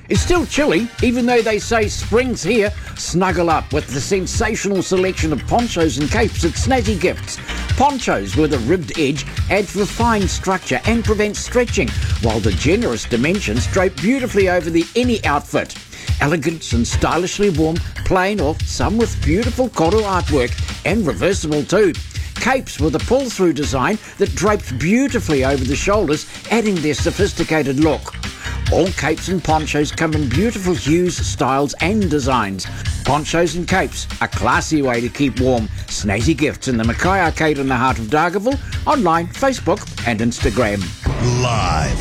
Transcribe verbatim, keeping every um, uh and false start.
It's still chilly, even though they say spring's here. Snuggle up with the sensational selection of ponchos and capes at Snazzy Gifts. Ponchos with a ribbed edge add refined structure and prevent stretching, while the generous dimensions drape beautifully over the any outfit. Elegant and stylishly warm, plain or some with beautiful koro artwork, and reversible too. Capes with a pull-through design that drapes beautifully over the shoulders, adding their sophisticated look. All capes and ponchos come in beautiful hues, styles and designs. Ponchos and capes, a classy way to keep warm. Snazzy Gifts in the Mackay Arcade in the heart of Dargaville, online, Facebook and Instagram. Live